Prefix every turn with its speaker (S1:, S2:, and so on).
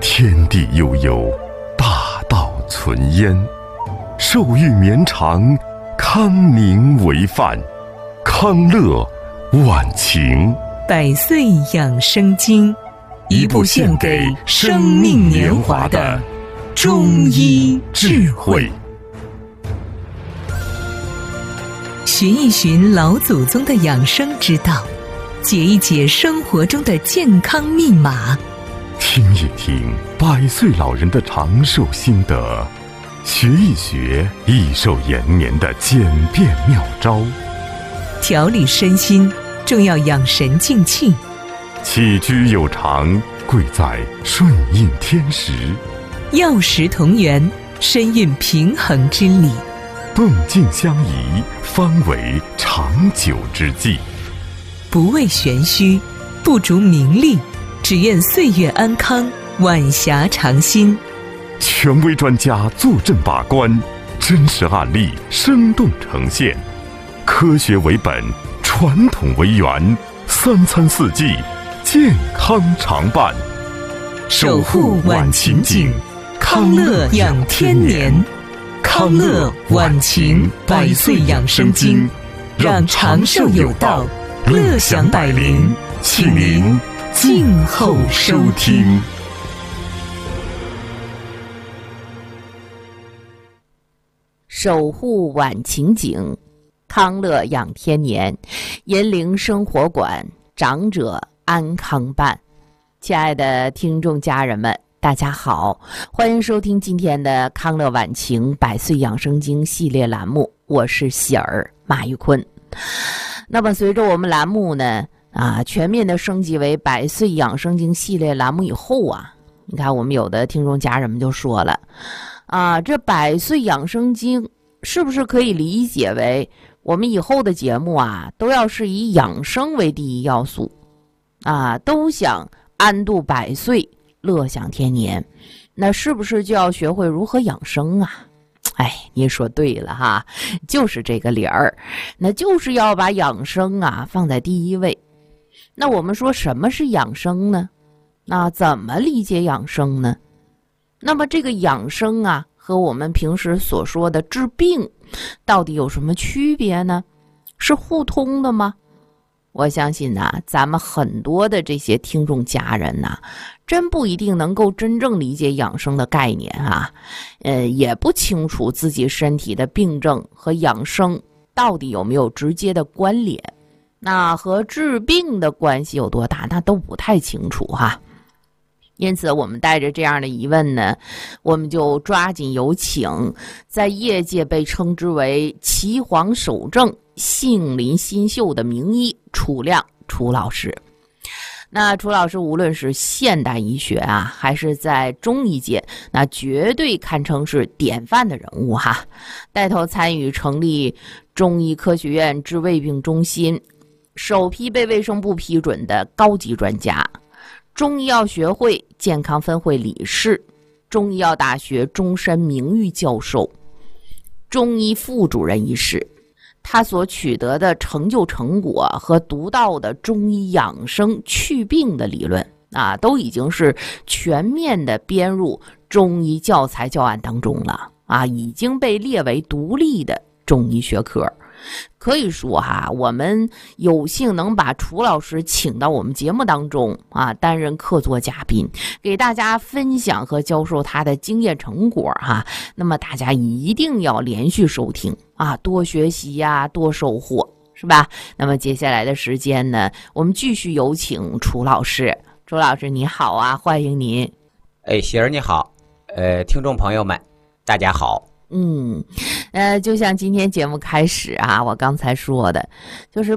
S1: 天地悠悠，大道存焉。寿欲绵长，康宁为范。康乐晚晴。
S2: 百岁养生经，
S1: 一部献给生命年华的中医智慧。
S2: 寻一寻老祖宗的养生之道，解一解生活中的健康密码，
S1: 听一听100岁老人的长寿心得，学一学益寿延年的简便妙招。
S2: 调理身心，重要养神静气。
S1: 起居有常，贵在顺应天时。
S2: 药食同源，深蕴平衡之理。
S1: 动静相宜，方为长久之计。
S2: 不为玄虚，不逐名利，只愿岁月安康，晚霞长新。
S1: 权威专家坐镇把关，真实案例生动呈现。科学为本，传统为源，3餐4季，健康常伴。守护晚晴景，
S2: 康乐养天年。康乐晚晴100岁养生经，让长寿有道，乐享百龄，请您静候收听。
S3: 守护晚晴景，康乐养天年，银铃生活馆，长者安康伴。亲爱的听众家人们，大家好，欢迎收听今天的康乐晚晴100岁养生经系列栏目，我是喜儿马玉坤。那么随着我们栏目呢全面的升级为100岁养生经系列栏目以后你看我们有的听众家人们就说了这100岁养生经是不是可以理解为我们以后的节目都要是以养生为第一要素都想安度100岁，乐享天年，那是不是就要学会如何养生你说对了哈，就是这个理儿，那就是要把养生放在第一位。那我们说什么是养生呢？那怎么理解养生呢？那么这个养生和我们平时所说的治病到底有什么区别呢？是互通的吗？我相信咱们很多的这些听众家人真不一定能够真正理解养生的概念也不清楚自己身体的病症和养生到底有没有直接的关联，那和治病的关系有多大，那都不太清楚因此我们带着这样的疑问呢，我们就抓紧有请在业界被称之为岐黄守正、杏林新秀的名医楚亮楚老师。那楚老师无论是现代医学还是在中医界，那绝对堪称是典范的人物带头参与成立中医科学院治胃病中心，首批被卫生部批准的高级专家，中医药学会健康分会理事，中医药大学终身名誉教授，中医副主任医师。他所取得的成就成果和独到的中医养生祛病的理论都已经是全面的编入中医教材教案当中了已经被列为独立的中医学科。可以说我们有幸能把楚老师请到我们节目当中担任客座嘉宾，给大家分享和教授他的经验成果那么大家一定要连续收听多学习多收获，是吧？那么接下来的时间呢，我们继续有请楚老师。楚老师你好欢迎您。
S4: 喜儿你好，听众朋友们大家好。
S3: 就像今天节目开始我刚才说的，就是